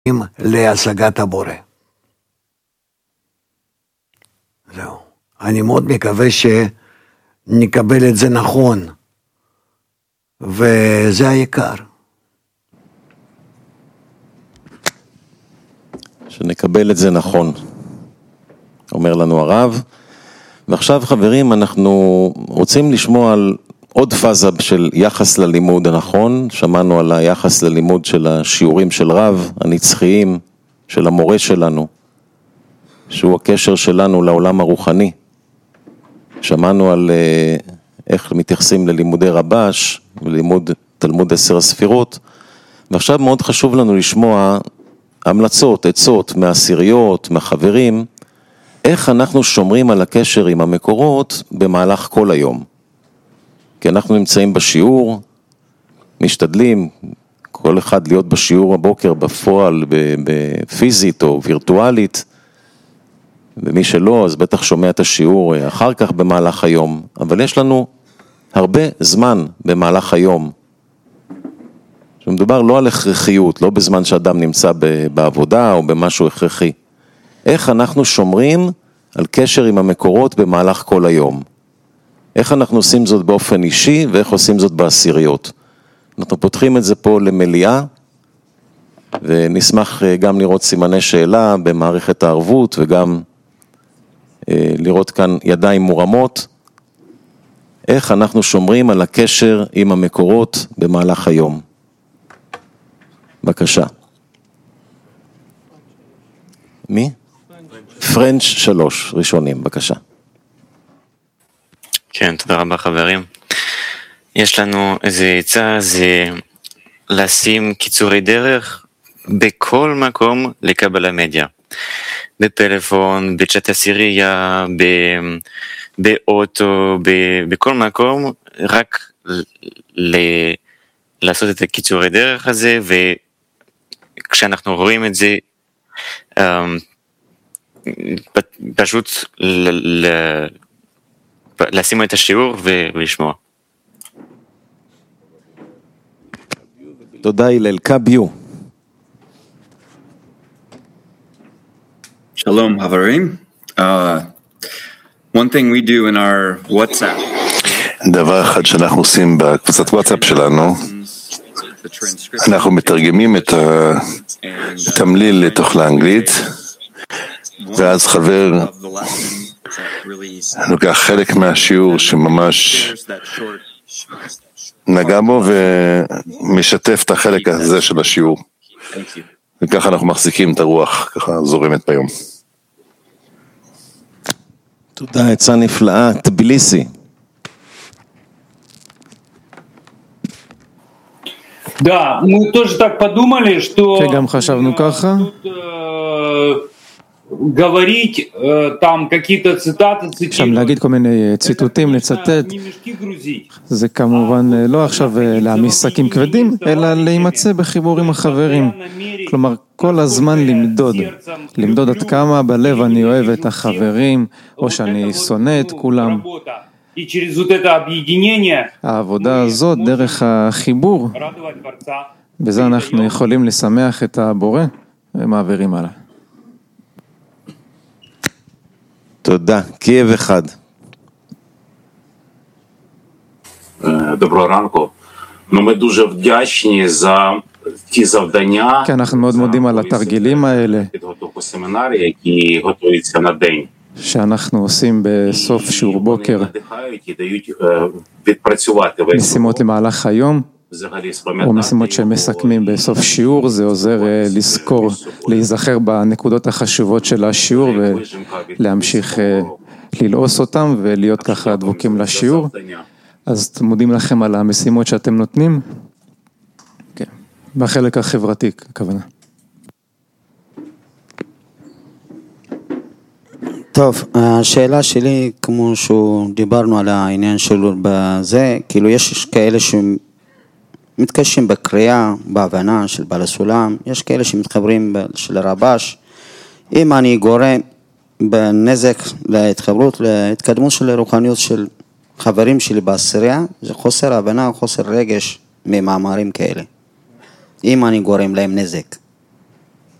להשגת הבורא. זהו. אני מאוד מקווה שנקבל את זה נכון, וזה העיקר. שנקבל את זה נכון, אומר לנו הרב. ועכשיו חברים, אנחנו רוצים לשמוע על עוד פאזה של יחס ללימוד הנכון. שמענו על היחס ללימוד של השיעורים של רב, הנצחיים, של המורה שלנו, שהוא הקשר שלנו לעולם הרוחני. שמענו על איך מתייחסים ללימודי רבש, ולימוד תלמוד 10 הספירות, ועכשיו מאוד חשוב לנו לשמוע המלצות, עצות מהעשיריות, מהחברים, איך אנחנו שומרים על הקשר עם המקורות במהלך כל היום. כי אנחנו נמצאים בשיעור, משתדלים כל אחד להיות בשיעור הבוקר בפועל, בפיזית או וירטואלית, ומי שלא אז בטח שומע את השיעור אחר כך במהלך היום, אבל יש לנו הרבה זמן במהלך היום, שמדובר לא על הכרחיות, לא בזמן שאדם נמצא בעבודה או במשהו הכרחי. איך אנחנו שומרים על קשר עם המקורות במהלך כל היום? איך אנחנו עושים זאת באופן אישי ואיך עושים זאת בעשיריות? אנחנו פותחים את זה פה למליאה, ונשמח גם לראות סימני שאלה במערכת הערבות, וגם לראות כאן ידיים מורמות. איך אנחנו שומרים על הקשר עם המקורות במהלך היום? בבקשה. מי? פרנץ' 3, ראשונים, בבקשה. כן, תודה רבה חברים. יש לנו איזה עצה, זה לשים קיצורי דרך בכל מקום לקבל מדיה. בפלאפון, בצ'אט עשירייה, באוטו, בכל מקום, רק לעשות את הקיצורי דרך הזה, וכשאנחנו רואים את זה, פשוט לשים את השיעור ולשמוע. תודה הלל, קביו. Shalom, חברים. One thing we do in our WhatsApp. דבר אחד שאנחנו עושים בקבוצת וואטסאפ שלנו, אנחנו מתרגמים את התמליל לתוך לאנגלית, ואז חבר לוקח חלק מהשיעור שממש נגע בו ומשתף את החלק הזה של השיעור, וככה אנחנו מחזיקים את הרוח, ככה זורמת ביום. תודה, עצה נפלאה. טביליסי. Да, мы тоже так подумали, что גם חשבנו ככה. говорить там какие-то цитаты, שם להגיד כל מיני ציטוטים, לצטט, זה כמובן לא עכשיו להעמיס שקים כבדים, אלא להימצא בחיבור עם החברים. כלומר, כל הזמן למדוד עד כמה בלב אני אוהב את החברים, או שאני שונא את כולם. העבודה הזאת, דרך החיבור, בזה אנחנו יכולים לשמח את הבורא, ומעבירים הלאה. תודה. קייב אחד. Доброго ранку. Ми дуже вдячні за ті завдання. כן, אנחנו מאוד מודים על התרגילים האלה. підготовку семінарів, які готуються на день. שאנחנו עושים בסוף שיעור בוקר. надихають і дають відпрацювати весь. משימות למהלך היום. או משימות שמסכמים בסוף שיעור, זה עוזר לזכור, להיזכר בנקודות החשובות של השיעור ולהמשיך ללעוס אותם ולהיות ככה דבוקים לשיעור. אז מודים לכם על המשימות שאתם נותנים. כן, בחלק החברתי, הכוונה. טוב, השאלה שלי, כמו שדיברנו על העניין שלו בזה, כאילו יש כאלה מתקשים בקריאה, בהבנה של בעל הסולם, יש כאלה שמתחברים של הרבש. אם אני גורם בנזק להתחברות, להתקדמות של הרוחניות של חברים שלי בעשירייה, זה חוסר הבנה, חוסר רגש ממאמרים כאלה. אם אני גורם להם נזק.